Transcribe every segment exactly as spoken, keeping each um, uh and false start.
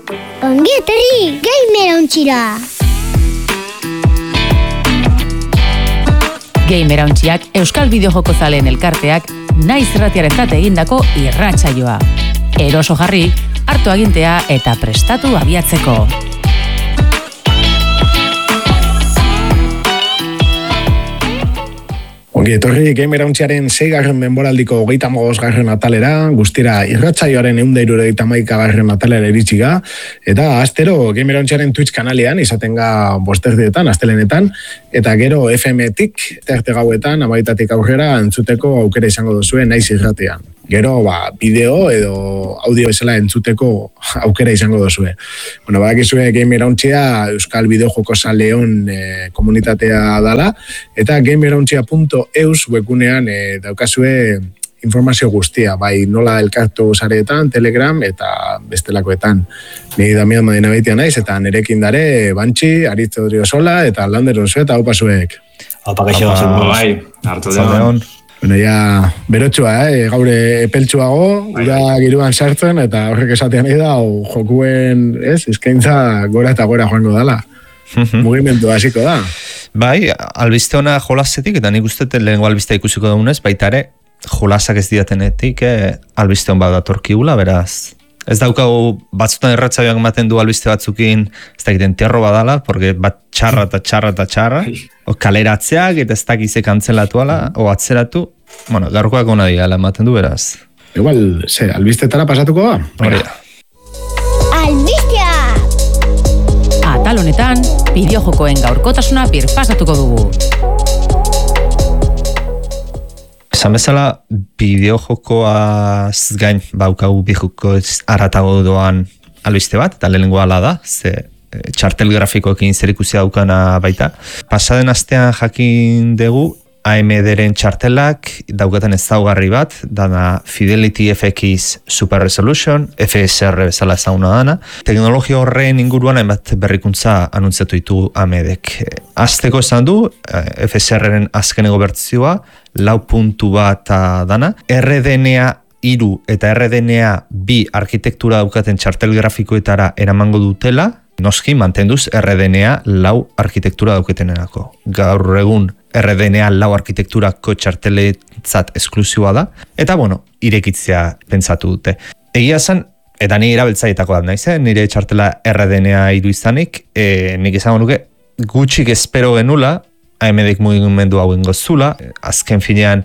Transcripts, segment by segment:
Ongi etorri Gamerauntxira! Gamerauntxiak Euskal Bideojoko zaleen elkarteak naiz irratiarentzat egindako irratsaioa. Eroso jarri, hartu agintea eta prestatu abiatzeko. Ongi etorri Gamerauntxiaren seigarren denboraldiko hogeita hamabosgarren atalera, guztira irratsaioaren ehun eta hirurogeita hamaikagarren atalera iritsiga, eta astero Gamerauntxiaren Twitch kanalean izaten ga bosterdietan, astelenetan, eta gero F M-tik, terte gauetan, amaitatik aurrera entzuteko aukera izango duzue naiz irratean. Gero, ba, bideo edo audio bezala entzuteko aukera izango duzue. Bueno, badakizue Gamerauntxia Euskal Bideojoko zaleon e, komunitatea dala, eta gamerauntxia punto eus webgunean e, daukazue informazio guztia, bai nola elkartu sareetan, Telegram eta bestelakoetan. Ni Damian Madina Beitia naiz, eta nerekin dare Bantxi, Aritz Odriozola eta Lander Oso eta haupasuek. Haupa kaixo, bai, hartu deon. Bueno, ja, berotxua, eh? Gaur epeltsuago, ura giruan sartzen, eta horrek esatean nahi da, jokuen, ez, eskaintza gora eta gora joango dala. Mugimendu hasiko da. Bai, albiste ona jolasetik, eta nik uste lehenko albiste ikusiko daunez, baita ere, jolasak ez diatenetik, eh, albiste hon bat datorkigula, beraz. Ez daukagu batzutan erratzaioak ematen du albiste batzukin, ez dakiten terro badala, porque bat txarra eta txarra eta txarra, o kaleratzeak eta ez dakize kantzelatu ala, o atzeratu, bueno, gaurkoak ona diala ematen du, beraz. Igual, ze, albistetara pasatuko da? Hori da. Albistea! Atal honetan, bideojokoen gaurkotasuna birpasatuko dugu. Esan bezala, bideojokoaz gain baukagu bideojoko aratago doan albiste bat, eta lehenengo ala da, ze txartel grafikoekin zerikusia daukana baita. Pasaden astean jakin dugu, A M D-ren txartelak daukaten ezaugarri bat, dana Fidelity F X Super Resolution, F S R bezala ezaguna dana. Teknologia horren inguruan hainbat berrikuntza anuntziatu ditu A M D-ek. Azteko esan du, F S R-ren azkeneko bertzioa, lau puntu bat dana. R D N A hiru eta R D N A bi arkitektura daukaten txartel grafikoetara eramango dutela, noski mantenduz R D N A lau arkitektura dauketenerako. Gaur egun R D N A lau arkitekturako txarteletzat esklusiua da, eta bueno, irekitzea pentsatu dute. Egia zen, eta nire erabiltzaietako da naiz, eh? Nire txartela R D N A hiru izanik, e, nik izango nuke gutxik espero genula, A M D-ek mugimendu hauen gozula, azken finean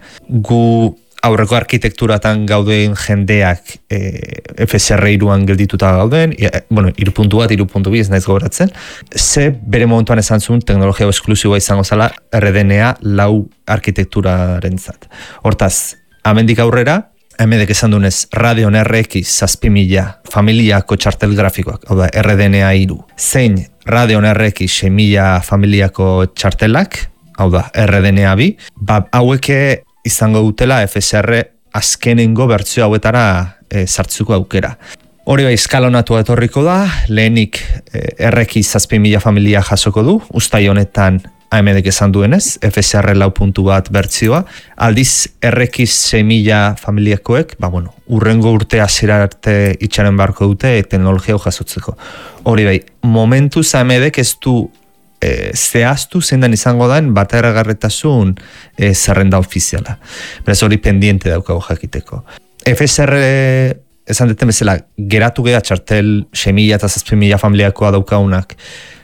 gu aurreko arkitekturatan gauden jendeak e, F S R hiruan geldituta gauden, e, bueno, hiru puntu bat, hiru puntu bi ez naiz gogoratzen, ze bere momentuan esan zuen teknologia esklusiboa izango zala R D N A lau arkitekturaren zat. Hortaz, amendik aurrera, A M D-ek esan dunez Radeon R X zazpi mila familiako txartel grafikoak, hau da R D N A hiru, zein Radeon R X sei mila familiako txartelak, hau da R D N A bi, ba, haueke izango dutela F S R azkenengo bertzio hauetara e, sartzuko aukera. Hori bai, eskalonatu etorriko da, lehenik e, R X zazpi mila familia jasoko du, ustai honetan A M D-ek esan duenez, F S R lau puntu bat bertzioa, aldiz R X sei mila familiakoek, ba bueno, urrengo urte hasiera arte itxaren barko dute teknologia hau jasotzeko. Hori bai, momentuz A M D-ek ez du E, zehaztu zendan izango den bateragarretasun e, zerrenda ofiziala. Beraz hori pendiente daukago jakiteko. F S R esan deten bezala, geratu geha txartel sei mila eta zazpi mila familiakoa daukagunak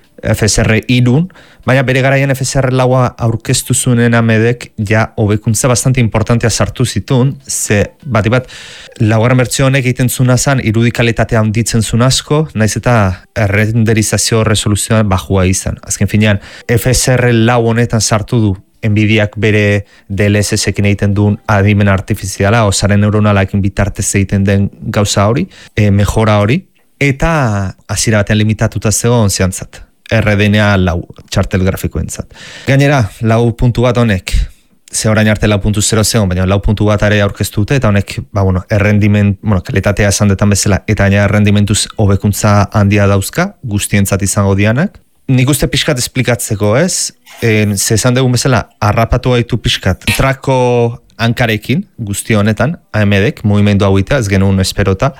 F S R hirun, baina bere garaian F S R laua aurkeztu zuen A M D-ek ja hobekuntza bastante importantea sartu zituen, ze bati bat laugarren bertsio honek egiten zuna zan irudikalitatea handitzen zuen asko, naiz eta renderizazio resoluzioa bajua izan. Azken finean, F S R lau honetan sartu du Nvidiak bere D L S S-ekin egiten duen adimen artifiziala, osaren neuronalakin bitartez egiten den gauza hori, e, mejora hori, eta hasiera batean limitatuta zegoen zehantzat. R D N A lau txartel grafikoentzat. Gainera, lau puntu bat honek, ze orain arte lau puntu zero zegoen, baina lau puntu bat are aurkeztu dute, eta honek, ba, bueno, errendiment, bueno, kalitatea esan detan bezala, eta gaina errendimentuz hobekuntza handia dauzka, guztientzat izango dianak. Nik uste pixkat esplikatzeko, ez? E, ze esan dugun bezala, harrapatu gaitu pixkat. Trako hankarekin, guzti honetan, A M Dek, mugimendu hau itea, ez genuen esperota,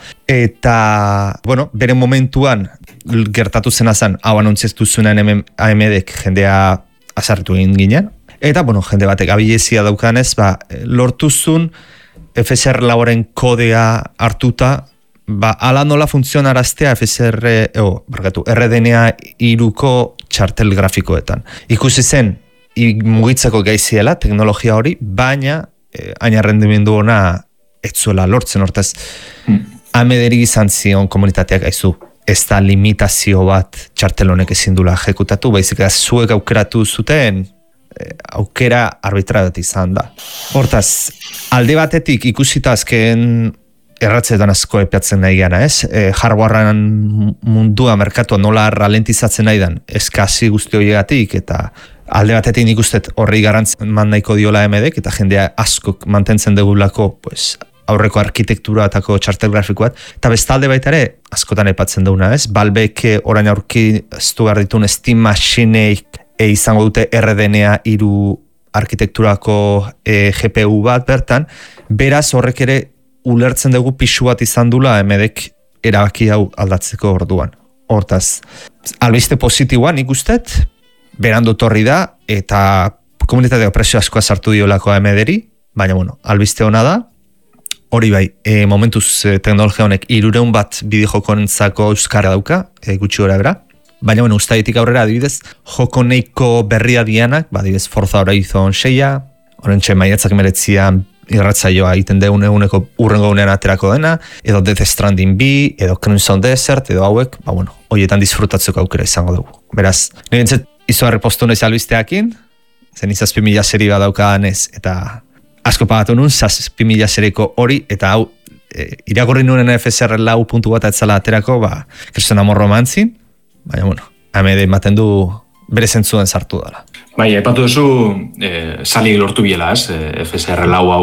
eta, bueno, bere momentuan, gertatu zena zen, hau anontzetu zuen A M Dek jendea azartu egin ginen, eta, bueno, jende batek abilezia daukanez, ba, lortuzun F S R lauaren kodea hartuta, ba, ala nola funtzionaraztea F S R, oh, barkatu, R D N A iruko txartel grafikoetan. Ikusi zen, mugitzeko gaiziela, teknologia hori, baina, eh, aina rendimendu ona, ez zuela lortzen, hortaz, hmm. amederi izan zion komunitateak aizu, ez da limitazio bat txartel honek ezin dula ejekutatu, baizik da zuek aukeratu zuten, eh, aukera arbitra bat izan da. Hortaz, alde batetik ikusita azken erratzetan asko epiatzen nahi gana, ez? E, hardwarean mundua, merkatua nola ralentizatzen nahi dan, eskasi guzti horiegatik, eta alde batetik nik ustet horri garantzen man nahiko diola A M Dek, eta jendea askok mantentzen degulako, pues, aurreko arkitektura atako txartel grafiko bat, eta bestalde baita ere, askotan epatzen duguna, ez? Balbek orain aurki estu behar ditun Steam Machineik e, izango dute R D N A hiru arkitekturako e, G P U bat bertan, beraz horrek ere ulertzen dugu pixu bat izan dula A M Dek erabaki hau aldatzeko orduan. Hortaz, albiste positiboan ikustet, berando torri da, eta komunitatea presio askoa sartu diolako A M Deri, baina bueno, albiste hona da, hori bai, e, momentuz e, teknologia honek irureun bat bideo-jokoentzako euskara dauka, e, gutxi gora bera, baina bueno, ustaitik aurrera adibidez, joko neiko berria dianak, ba, adibidez Forza Horizon seia, horrentxe maiatzak meretzian irratzaioa egiten deun eguneko urrengo unean aterako dena, edo Death Stranding bi, edo Crimson Desert, edo hauek, ba bueno, horietan disfrutatzeko aukera izango dugu. Beraz, nire entzet, izugarri postu nez albisteakin, zen izazpi mila seri bat daukadanez, eta asko pagatu nun, zazpi mila seriko hori, eta hau, e, irakurri nuen F S R lau puntu bat etzala aterako, ba, kriston amorro mantzin, baina, bueno, A M D ematen du bere zentzuen sartu dela. Bai, aipatu duzu, eh, sali lortu biela, ez, eh, F S R lau hau,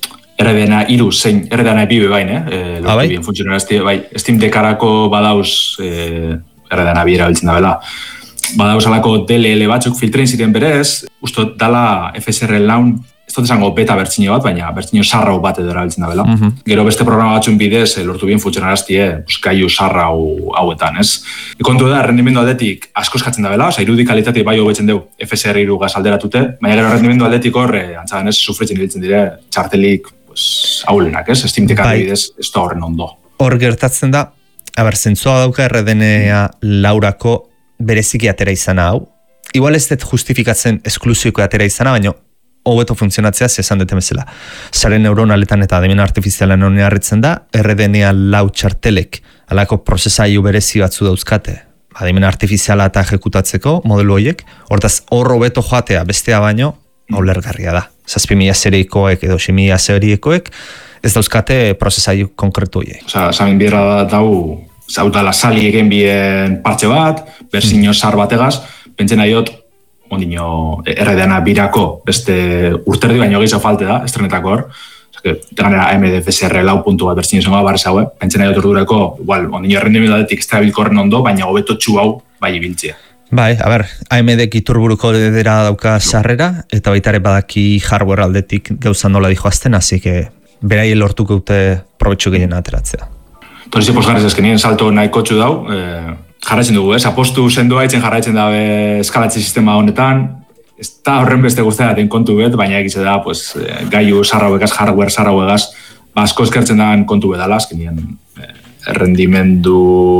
R D N A hiru zein R D N A bi bebain, eh, lortu ah, bai? Bien funtzionarazti, bai, Steam Deckarako badauz eh, R D N A bi erabiltzen da bela. Badauz alako D L L batzuk filtrein ziren berez, ustot dala F S R laun, ez dut esango beta bertxinio bat, baina bertxinio sarrau bat edo erabiltzen da bela. Uh-huh. Gero beste programa batzun bidez, eh, lortu bien funtzionaraztie, pues, gaiu sarrau hauetan, ez? Kontu da, rendimendu aldetik asko eskatzen da bela, oza, irudi kalitate bai hobetzen dugu F S R hiru gaz alderatute, baina gero rendimendu aldetik hor, eh, antzagan ez, sufretzen hiltzen dire, txartelik, pues, haulenak, ez? Steam Deckaren bidez, ez da horren ondo. Hor gertatzen da, haber, zentzua dauka R D N A laurako bereziki atera izana hau. Igual ez dut justifikatzen esklusioko atera izana, baina hobeto funtzionatzea zezan dute bezala. Sare neuronaletan eta adimen artifizialan honi harritzen da, R D N A lau txartelek alako prozesaiu berezi batzu dauzkate. Adimen artifiziala eta ejekutatzeko modelu horiek, hortaz hor hobeto joatea bestea baino, ulergarria da. Zazpi mila serikoek edo ximila serikoek, ez dauzkate prozesaiu konkretu horiek. Osa, zamin bierra da dau, zautala sali egen bien partxe bat, berzino sar bategaz, pentsena diot, ondino R D N A birako beste urterdi baino gehiago falte da, estrenetako hor. Ganera A M D F S R lau puntu bat bertzin izango barrez haue, pentsena dut ordureko, igual, ondino errendimendu aldetik ez da bilkorren ondo, baina hobeto txu hau bai ibiltzea. Bai, a ber, A M D iturburuko dedera dauka sarrera, eta baitare badaki hardware aldetik gauza nola dijoazten, hasi que berai lortuko dute probetxu gehien ateratzea. Torrize posgarrez ezkenien salto nahiko txu dau, eh, jarraitzen dugu, ez? Apostu sendoa itzen jarraitzen dabe eskalatze sistema honetan, ez da horren beste guztiaten kontu bet, baina egitze da, pues, gaiu sarrauegaz, hardware sarrauegaz, asko eskertzen daen kontu bedala, azkenien eh, errendimendu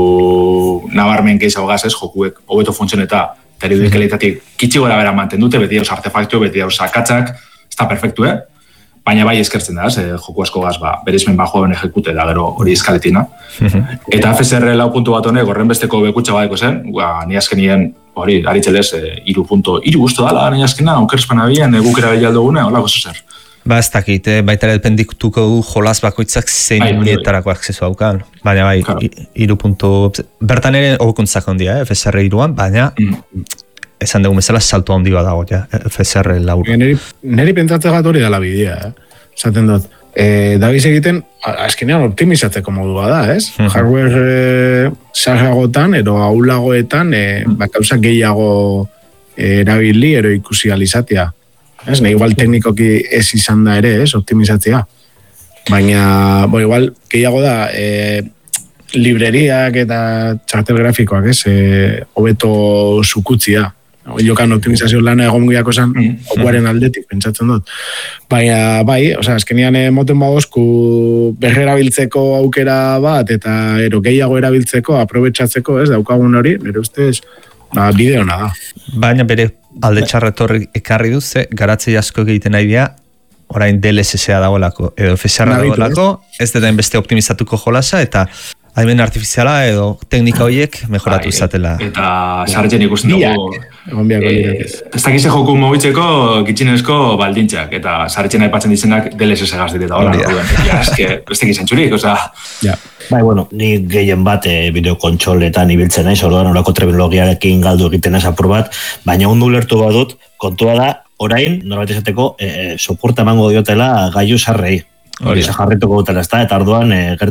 nabarmen gehiago gaz, ez? Jokuek hobeto funtzioneta, eta eridudik elitatik kitsi gora bera manten dute, beti dauz artefaktu, beti dauz akatzak, ez da perfektu, eh? Baina bai eskertzen da, ez, joku asko gaz, ba, berizmen bajo ben ejekute da gero hori eskaletina. Eta F S R lau puntu bat honek, horren besteko bekutxa badeko zen, ba, ni azkenien, hori, aritzelez, iru punto, iru guztu dala, ni azkena, okerspan abien, gukera behialdo gune, hola, gozo zer. Ba, ez dakit, eh? Baita ere dependituko du jolaz bakoitzak zein bai, unietarako akzesu haukan. Baina bai, claro. Iru puntu, bertan ere hobekuntzak ondia, eh? F S R iruan, baina... Mm. Esan dugu bezala salto handi bat dago, ja, F S R lauro. Neri, neri pentsatzea bat hori dala bidea, eh? Zaten dut, eh, dabiz egiten, azkenean optimizatzeko modua da, ez? Uh-huh. Hardware eh, sarragotan, ero aulagoetan, eh, uh-huh. Bakauza gehiago eh, erabili, ero ikusi alizatea. ez? Ne, igual teknikoki ez izan da ere, ez? Optimizatzea. Baina, bo, igual, gehiago da, e, libreriak eta txartel grafikoak, ez? E, hobeto zukutzia. Jokan optimizazio lana egon guiako zen, mm. okuaren aldetik, pentsatzen dut. Baina, bai, oza, azkenian moten badozku berrerabiltzeko aukera bat, eta ero gehiago erabiltzeko, aprobetxatzeko, ez, daukagun hori, nire ustez, ba, bide hona da. Baina bere alde txarretorri ekarri duz, garatzei asko egiten nahi dira, orain D L S S-a dagoelako, edo F S R-a dagoelako, ez da beste optimizatuko jolasa, eta adimen artifiziala edo teknika horiek mejoratu izatela. Eta sartzen ikusten dugu, ez dakize joku mobitzeko gitxinezko baldintzak, eta sartzen aipatzen dizenak D L S S gaztit eta hola, ja, eske, ez tekiz entzurik, oza... Bai, bueno, ni gehien bat e, bideokontsoletan ibiltzen naiz, orduan orako terminologiarekin galdu egiten ez apur bat, baina ondo ulertu badut, kontua da, orain, norbait esateko, e, soporta emango diotela gailu sarrei. Hori, jarrituko dutela, ez da, eta orduan, e,